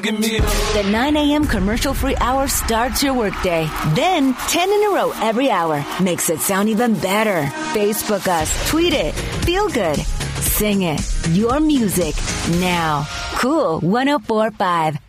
give me hope. The 9 a.m. commercial-free hour starts your workday. Then 10 in a row every hour makes it sound even better. Facebook us, tweet it, feel good, sing it. Your music now. Cool 104.5.